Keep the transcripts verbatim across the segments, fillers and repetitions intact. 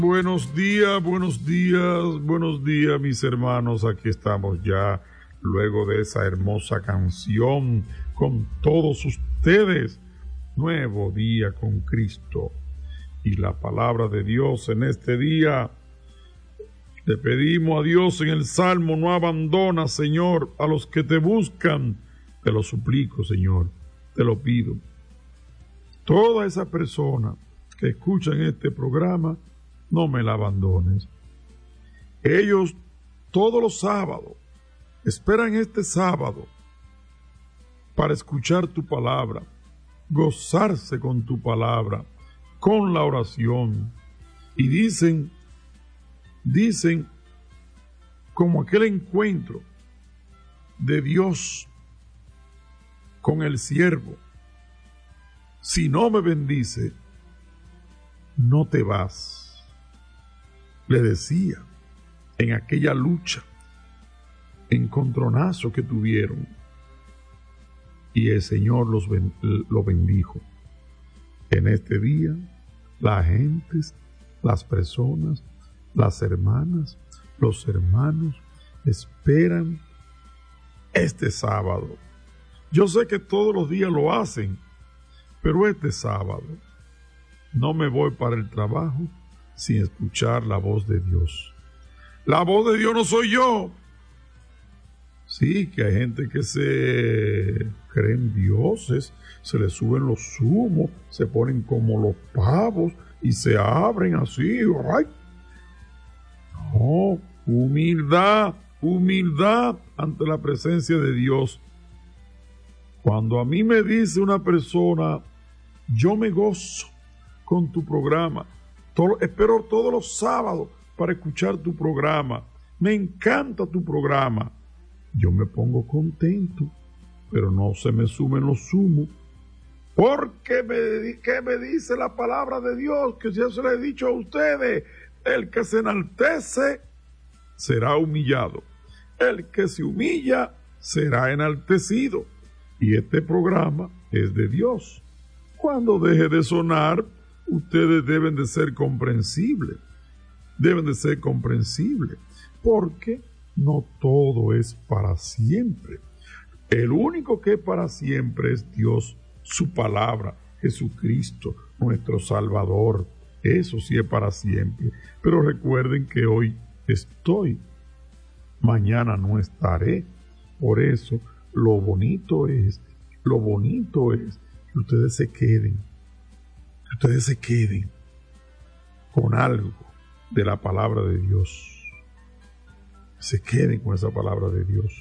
Buenos días, buenos días, buenos días, mis hermanos. Aquí estamos ya, luego de esa hermosa canción, con todos ustedes. Nuevo día con Cristo. Y la palabra de Dios en este día. Le pedimos a Dios en el Salmo: no abandonas, Señor, a los que te buscan. Te lo suplico, Señor, te lo pido. Toda esa persona que escucha en este programa, no me la abandones. Ellos todos los sábados esperan este sábado para escuchar tu palabra, gozarse con tu palabra, con la oración. Y dicen, dicen, como aquel encuentro de Dios con el siervo: si no me bendice, no te vas. Le decía en aquella lucha, encontronazo que tuvieron, y el Señor los ben, lo bendijo. En este día, las gentes, las personas, las hermanas, los hermanos esperan este sábado. Yo sé que todos los días lo hacen, pero este sábado no me voy para el trabajo sin escuchar la voz de Dios. La voz de Dios no soy yo. Sí, que hay gente que se creen dioses, se les suben los humos, se ponen como los pavos y se abren así. ¡Ay! No, humildad, humildad ante la presencia de Dios. Cuando a mí me dice una persona: yo me gozo con tu programa, todo, espero todos los sábados para escuchar tu programa, me encanta tu programa, yo me pongo contento, pero no se me sumen los humos, porque me, ¿qué me dice la palabra de Dios? Que ya se lo he dicho a ustedes: el que se enaltece será humillado, el que se humilla será enaltecido. Y este programa es de Dios. Cuando deje de sonar, ustedes deben de ser comprensibles. Deben de ser comprensibles. Porque no todo es para siempre. El único que es para siempre es Dios, su palabra, Jesucristo, nuestro Salvador. Eso sí es para siempre. Pero recuerden que hoy estoy, mañana no estaré. Por eso, lo bonito es, lo bonito es que ustedes se queden, que ustedes se queden con algo de la palabra de Dios. Se queden con esa palabra de Dios.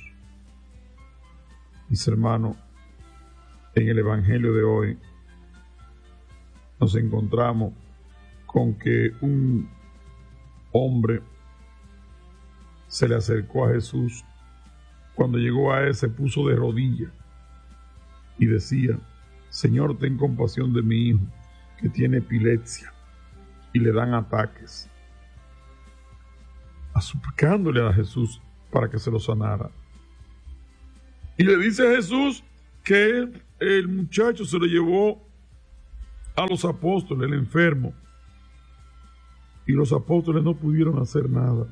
Mis hermanos, en el Evangelio de hoy nos encontramos con que un hombre se le acercó a Jesús. Cuando llegó a él, se puso de rodillas y decía: Señor, ten compasión de mi hijo, que tiene epilepsia y le dan ataques, suplicándole a Jesús para que se lo sanara. Y le dice a Jesús que el, el muchacho se lo llevó a los apóstoles, el enfermo, y los apóstoles no pudieron hacer nada.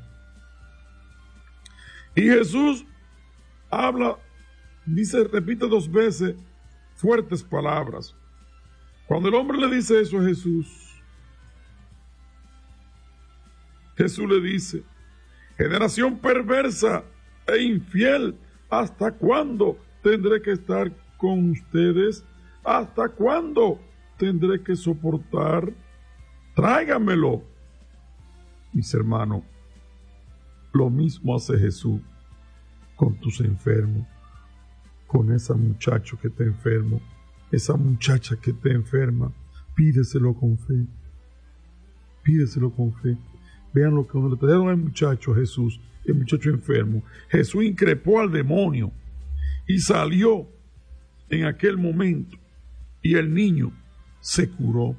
Y Jesús habla, dice, repite dos veces fuertes palabras. Cuando el hombre le dice eso a Jesús, Jesús le dice: generación perversa e infiel, ¿hasta cuándo tendré que estar con ustedes? ¿Hasta cuándo tendré que soportar? Tráigamelo. Mis hermanos, lo mismo hace Jesús con tus enfermos, con ese muchacho que está enfermo, esa muchacha que está enferma. Pídeselo con fe, pídeselo con fe. Vean lo que cuando le trajeron al muchacho a Jesús, el muchacho enfermo, Jesús increpó al demonio y salió en aquel momento, y el niño se curó.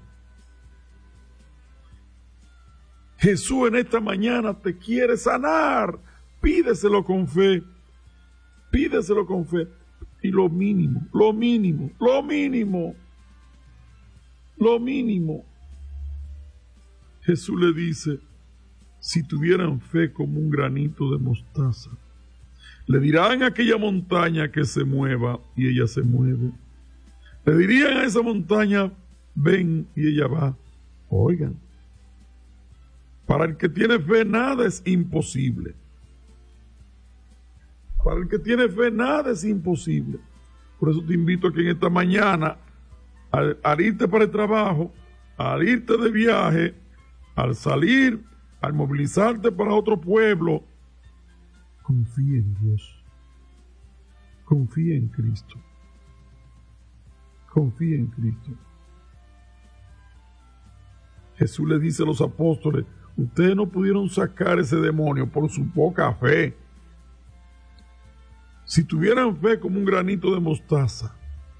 Jesús en esta mañana te quiere sanar. Pídeselo con fe. Pídeselo con fe. Y lo mínimo, lo mínimo, lo mínimo, lo mínimo Jesús le dice, si tuvieran fe como un granito de mostaza, le dirán a aquella montaña que se mueva y ella se mueve. Le dirían a esa montaña, ven y ella va. Oigan, para el que tiene fe nada es imposible. Para el que tiene fe nada es imposible. Por eso te invito a que en esta mañana, al, al irte para el trabajo, al irte de viaje, al salir, al movilizarte para otro pueblo, confía en Dios. Confía en Cristo. Confía en Cristo. Jesús le dice a los apóstoles, ustedes no pudieron sacar ese demonio por su poca fe. Si tuvieran fe como un granito de mostaza,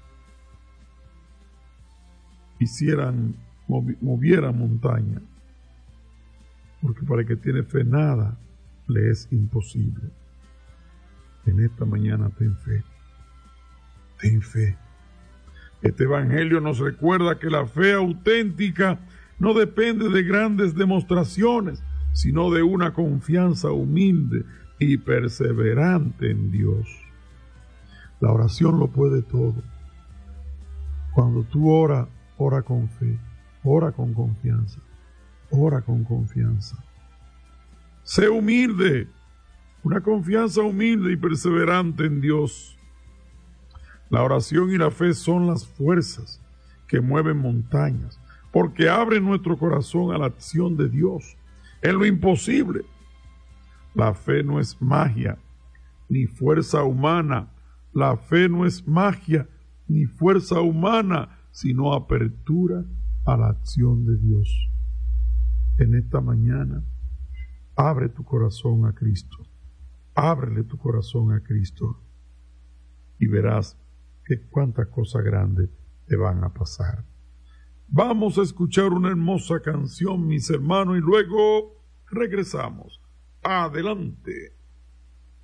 hicieran, movi, movieran montaña. Porque para el que tiene fe nada le es imposible. En esta mañana ten fe. Ten fe. Este evangelio nos recuerda que la fe auténtica no depende de grandes demostraciones, sino de una confianza humilde y perseverante en Dios. La oración lo puede todo. Cuando tú oras, ora con fe, ora con confianza, ora con confianza. Sé humilde, una confianza humilde y perseverante en Dios. La oración y la fe son las fuerzas que mueven montañas, porque abren nuestro corazón a la acción de Dios en lo imposible. La fe no es magia ni fuerza humana. La fe no es magia ni fuerza humana, sino apertura a la acción de Dios. En esta mañana, abre tu corazón a Cristo. Ábrele tu corazón a Cristo y verás que cuántas cosas grandes te van a pasar. Vamos a escuchar una hermosa canción, mis hermanos, y luego regresamos. Adelante.